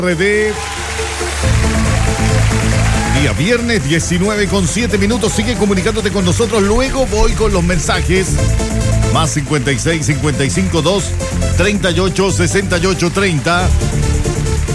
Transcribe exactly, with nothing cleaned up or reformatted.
R D. Día viernes, diecinueve con siete minutos. Sigue comunicándote con nosotros. Luego voy con los mensajes. Más cincuenta y seis, cincuenta y cinco, dos, treinta y ocho, sesenta y ocho, treinta.